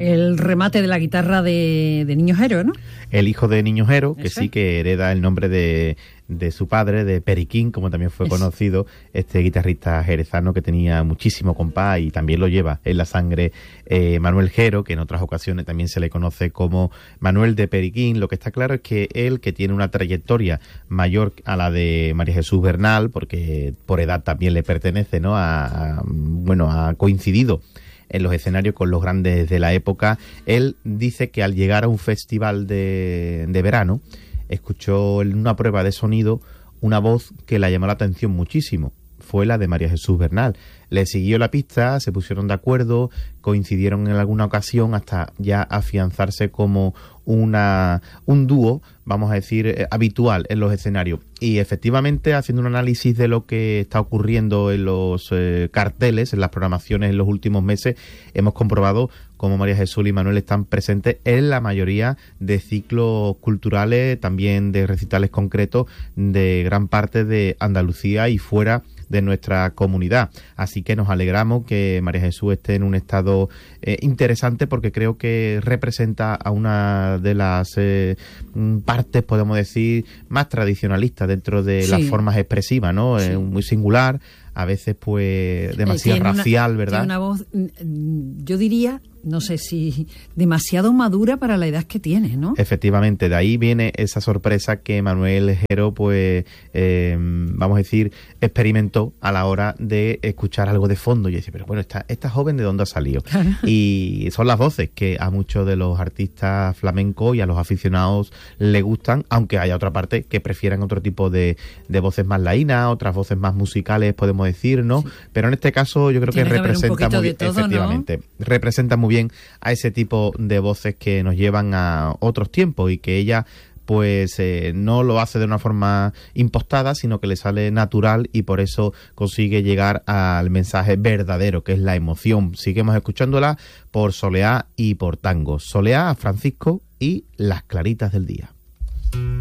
el remate de la guitarra de Niño Jero, ¿no? El hijo de Niño Jero, que ¿Eso? sí que hereda el nombre de su padre, de Periquín, como también fue conocido, este guitarrista jerezano que tenía muchísimo compás y también lo lleva en la sangre Manuel Jero, que en otras ocasiones también se le conoce como Manuel de Periquín. Lo que está claro es que él, que tiene una trayectoria mayor a la de María Jesús Bernal, porque por edad también le pertenece, ¿no? Ha coincidido en los escenarios con los grandes de la época. Él dice que al llegar a un festival de verano, escuchó en una prueba de sonido una voz que le llamó la atención muchísimo. Fue la de María Jesús Bernal. Le siguió la pista, se pusieron de acuerdo, coincidieron en alguna ocasión hasta ya afianzarse como un dúo, vamos a decir, habitual en los escenarios. Y efectivamente, haciendo un análisis de lo que está ocurriendo en los carteles, en las programaciones en los últimos meses, hemos comprobado cómo María Jesús y Manuel están presentes en la mayoría de ciclos culturales, también de recitales concretos de gran parte de Andalucía y fuera de nuestra comunidad. Así que nos alegramos que María Jesús esté en un estado interesante, porque creo que representa a una de las partes, podemos decir, más tradicionalistas dentro de las formas expresivas, ¿no? Sí. Muy singular, a veces pues demasiado racial, ¿verdad? Tiene una voz, yo diría, no sé si demasiado madura para la edad que tiene, ¿no? Efectivamente, de ahí viene esa sorpresa que Manuel Jero, pues, vamos a decir, experimentó a la hora de escuchar algo de fondo. Y decía, pero bueno, esta joven, ¿de dónde ha salido? Claro. Y son las voces que a muchos de los artistas flamencos y a los aficionados le gustan, aunque haya otra parte que prefieran otro tipo de voces más laínas, otras voces más musicales, podemos decir, ¿no? Sí. Pero en este caso yo creo que representa muy bien, efectivamente, ¿no? Representa muy bien a ese tipo de voces que nos llevan a otros tiempos y que ella pues no lo hace de una forma impostada, sino que le sale natural y por eso consigue llegar al mensaje verdadero, que es la emoción. Seguimos escuchándola por Soleá y por Tango. Soleá, Francisco y Las Claritas del Día.